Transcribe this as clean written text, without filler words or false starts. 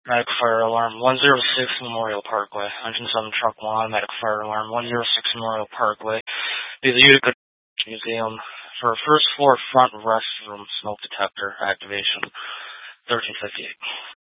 Medic fire alarm 106 Memorial Parkway. Engine 7 truck 1, medic fire alarm 106 Memorial Parkway. Be the Utica Museum for first floor front restroom smoke detector activation 1358.